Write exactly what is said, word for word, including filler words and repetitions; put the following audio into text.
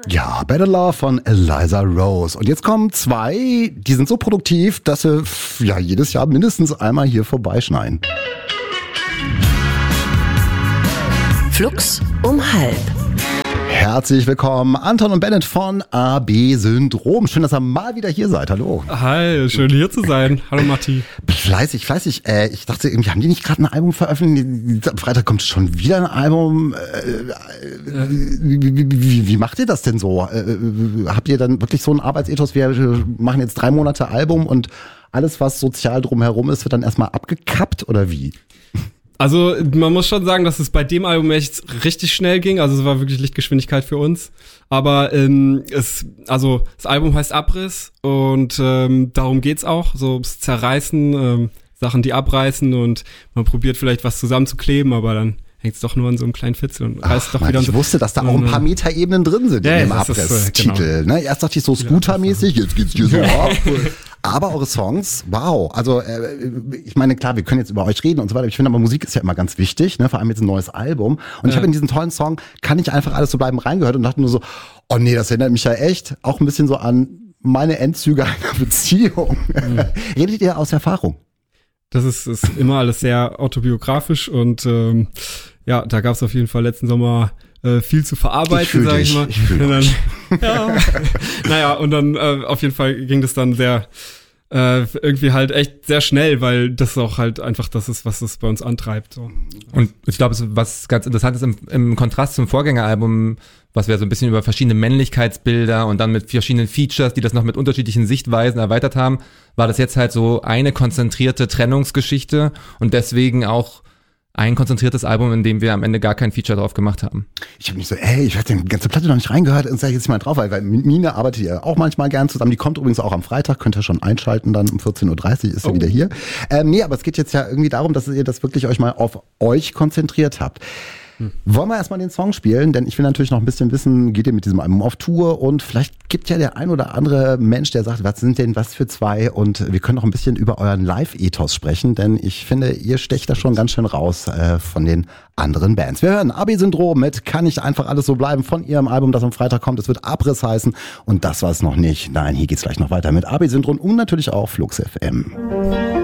Ja, Better Love von Eliza Rose. Und jetzt kommen zwei, die sind so produktiv, dass sie ja jedes Jahr mindestens einmal hier vorbeischneien. Flux um halb. Herzlich willkommen, Anton und Bennett von A B Syndrom. Schön, dass ihr mal wieder hier seid. Hallo. Hi, schön hier zu sein. Hallo Matti. Fleißig, fleißig. Äh, ich dachte, irgendwie haben die nicht gerade ein Album veröffentlicht? Am Freitag kommt schon wieder ein Album. Äh, äh, wie, wie, wie, wie macht ihr das denn so? Äh, habt ihr dann wirklich so einen Arbeitsethos? Wir machen jetzt drei Monate Album und alles, was sozial drumherum ist, wird dann erstmal abgekappt oder wie? Also man muss schon sagen, dass es bei dem Album echt richtig schnell ging. Also es war wirklich Lichtgeschwindigkeit für uns. Aber ähm, es, also das Album heißt Abriss und ähm, darum geht's auch. So das Zerreißen, ähm, Sachen, die abreißen und man probiert vielleicht was zusammenzukleben, aber dann hängt es doch nur an so einem kleinen Fitzel und reißt Ach, doch Mann, wieder. Ich so. wusste, dass da auch ein paar Metaebenen drin sind ja, in dem das ist, Abriss-Titel. genau. Ne? Erst dachte ich so Scooter-mäßig, jetzt geht's dir so ab. Aber eure Songs, wow. Also äh, ich meine, klar, wir können jetzt über euch reden und so weiter. Ich finde aber, Musik ist ja immer ganz wichtig, ne? Vor allem jetzt ein neues Album. Und ich ja. habe in diesen tollen Song, kann nicht einfach alles so bleiben, reingehört und dachte nur so, oh nee, das erinnert mich ja echt auch ein bisschen so an meine Endzüge einer Beziehung. Mhm. Redet ihr aus Erfahrung? Das ist, ist immer alles sehr autobiografisch und ähm, ja, da gab es auf jeden Fall letzten Sommer äh, viel zu verarbeiten, sag ich mal. Ich fühl und dann, dich. ja, naja, und dann äh, auf jeden Fall ging das dann sehr äh, irgendwie halt echt sehr schnell, weil das auch halt einfach das ist, was es bei uns antreibt. So. Und ich glaube, was ganz interessant ist im, im Kontrast zum Vorgängeralbum, was wir so ein bisschen über verschiedene Männlichkeitsbilder und dann mit verschiedenen Features, die das noch mit unterschiedlichen Sichtweisen erweitert haben, war das jetzt halt so eine konzentrierte Trennungsgeschichte und deswegen auch ein konzentriertes Album, in dem wir am Ende gar kein Feature drauf gemacht haben. Ich habe mich so, ey, ich habe die ganze Platte noch nicht reingehört und sage jetzt mal drauf, weil, weil mit Mine arbeitet ihr auch manchmal gern zusammen. Die kommt übrigens auch am Freitag, könnt ihr schon einschalten, dann um vierzehn Uhr dreißig ist sie oh. wieder hier. Ähm, nee, aber es geht jetzt ja irgendwie darum, dass ihr das wirklich euch mal auf euch konzentriert habt. Hm. Wollen wir erstmal den Song spielen? Denn ich will natürlich noch ein bisschen wissen, geht ihr mit diesem Album auf Tour? Und vielleicht gibt ja der ein oder andere Mensch, der sagt, was sind denn was für zwei? Und wir können noch ein bisschen über euren Live-Ethos sprechen, denn ich finde, ihr stecht da schon ganz schön raus äh, von den anderen Bands. Wir hören A B Syndrom mit Kann nicht einfach alles so bleiben von ihrem Album, das am Freitag kommt. Es wird Abriss heißen und das war es noch nicht. Nein, hier geht's gleich noch weiter mit A B Syndrom und natürlich auch Flux F M.